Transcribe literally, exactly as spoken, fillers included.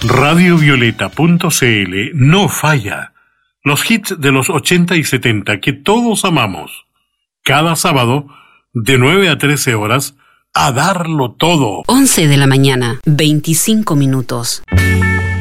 radio violeta punto c l no falla. Los hits de los ochenta y setenta que todos amamos. Cada sábado, de nueve a trece horas, a darlo todo. once de la mañana, veinticinco minutos.